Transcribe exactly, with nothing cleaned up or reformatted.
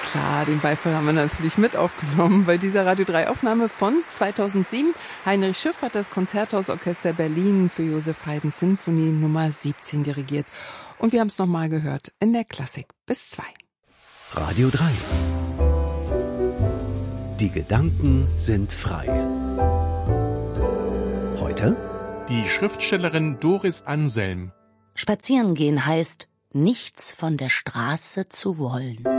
Klar, den Beifall haben wir natürlich mit aufgenommen bei dieser Radio drei Aufnahme von zweitausendsieben. Heinrich Schiff hat das Konzerthausorchester Berlin für Joseph Haydn Sinfonie Nummer siebzehn dirigiert. Und wir haben es nochmal gehört in der Klassik bis zwei. Radio drei. Die Gedanken sind frei. Heute die Schriftstellerin Doris Anselm. Spazieren gehen heißt, nichts von der Straße zu wollen.